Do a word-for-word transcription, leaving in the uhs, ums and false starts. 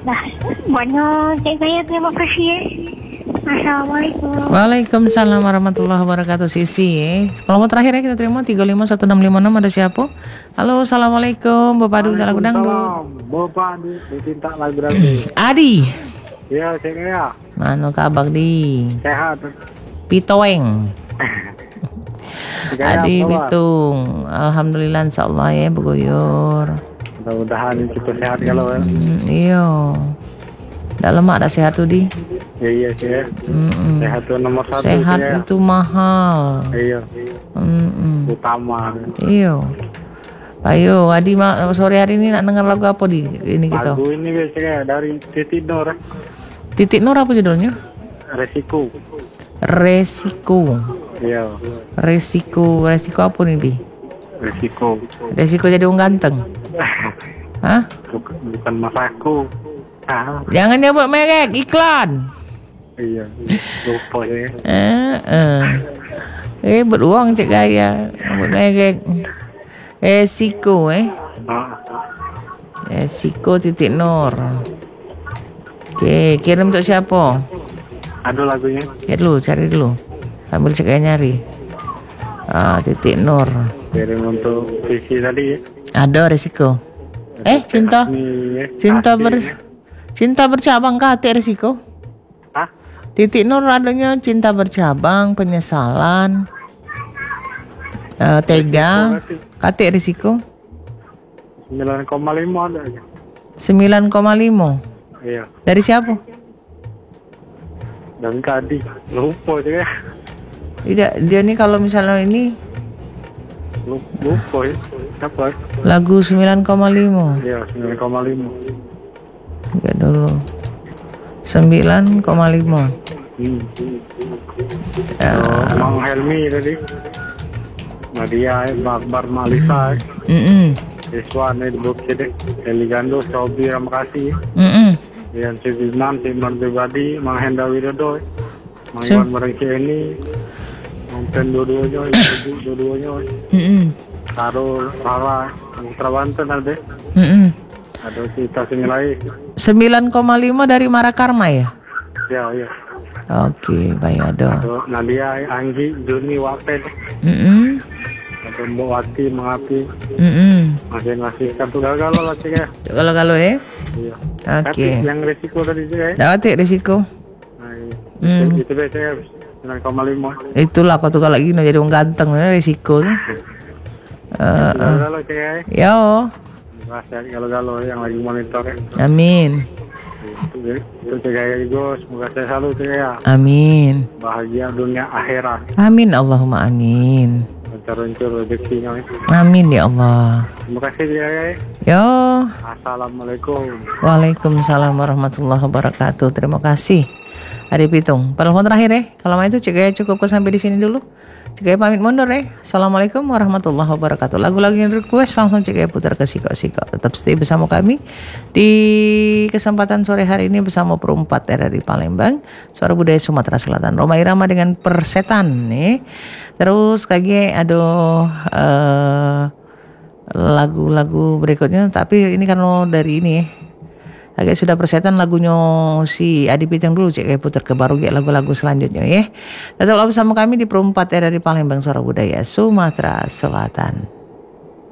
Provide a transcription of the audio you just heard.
Dah. Banyak Cik Gaya, terima kasih ya. Assalamualaikum. Waalaikumsalam warahmatullahi wabarakatuh. Sisi eh. Kelompok terakhir ya kita terima tiga lima satu enam lima enam. Ada siapa? Halo, assalamualaikum. Bapak Adu minta lagu dangdut. Bapak Adu minta lagu dangdut. Adi. Ya, Cik Gaya. Mana kabar di? Sehat. Pitoeng. Adi Bitung. Alhamdulillah insyaallah ya beguyur. Mudah-mudahan kita sehat kalau ya. Hmm, iya. Nggak lemak dah sehat tuh di. Ya iya sih ya. Mm-mm. Sehat itu nomor satu. Sehat ya. itu mahal. Iya. Mm-mm. Utama. Iya. Ayo, Adi sore hari ini nak dengar lagu apa di ini kita? Lagu ini biasanya dari Titik Nur. Titik Nur apa judulnya? Resiko. Resiko. Iya. Resiko, resiko apa nih di? Resiko. Resiko jadi orang ganteng. Hah? Bukan, bukan masaku. Ah. Jangan nyebut merek iklan. Iya. Lupa ya. Eh, eh. Eh, beruang Cik Gaya. Nyebut merek. Resiko eh. Ah. Resiko Titik Nur. Oke, kirim untuk siapa? Ada lagunya. Ya dulu, cari dulu. Sambil Cik Gaya nyari. Ah, Titik Nur. Kirim untuk visi tadi ya. Ada resiko. Eh, cinta. Ini, ya. Cinta Asli, ber ya. Cinta bercabang kate resiko. Hah? Titik Nur adanya cinta bercabang, penyesalan, uh, tega, kate risiko sembilan koma lima ada aja. sembilan koma lima. Iya. Dari siapa? Dan Kadi. Lupa juga. Tidak, dia nih kalau misalnya ini Lupa ya. Siapa? lagu sembilan koma lima. Iya, sembilan koma lima. Lihat dulu. sembilan koma lima. Hmm. Uh, Mang Helmi tadi. Nadia, Akbar Malisa, mm Iswan, Bukit, Eligando, Sobi, Ramakasih, mm Yang Cibinan, Timur Pribadi, Mang Hendra Widodo, Mang Sim- Iwan Merengki ini, Mang Pen dua-duanya, Ibu dua-duanya, mm Karul, Rara, Mang Trabanten ada, mm ada kita senilai, sembilan koma lima dari Marakarma ya? ya ya. Oke, baik ada. Ada Nadia, Anggi, Juni, Wapen, Mm ada Mbak Wati, Mengapi, mm masing-masing kartu gagal lah sih ya. Kalau kalau ya? Iya. Oke. Tapi yang resiko tadi sih ya. Dapat ya resiko. Nah, iya. Hmm. Itu biasanya sembilan koma lima. Itulah kau tuh kalau gini jadi orang ganteng ya resiko tuh. Eh, eh. Galau cek ya. Yo, Bahasa galau-galau yang lagi monitor ya. amin, Itu itu cek ya juga. Semoga saya selalu cek ya. amin, Bahagia dunia akhirat. amin, Allahumma amin, Lancar-lancar rezekinya. Ya. amin ya Allah. Terima kasih cek ya. Yo, Assalamualaikum. waalaikumsalam warahmatullahi wabarakatuh. Terima kasih. Adi Pitung. Telepon terakhir ya. Kalau mau itu cek ya cukup sampai di sini dulu. Cek ya pamit mundur ya. Assalamualaikum warahmatullahi wabarakatuh. Lagu-lagu yang request langsung cek ya putar ke Siko-Siko. Tetap stay bersama kami di kesempatan sore hari ini bersama Perempat R R I Palembang, Suara Budaya Sumatera Selatan. Roma Irama dengan Persetan nih. Terus kage ada uh, lagu-lagu berikutnya, tapi ini kan dari ini agak sudah Persetan lagunya si Adi Pitung dulu cek kayak putar ke baru ya lagu-lagu selanjutnya ya. Tetaplah bersama kami di Perempat R R I Palembang, Suara Budaya Sumatera Selatan.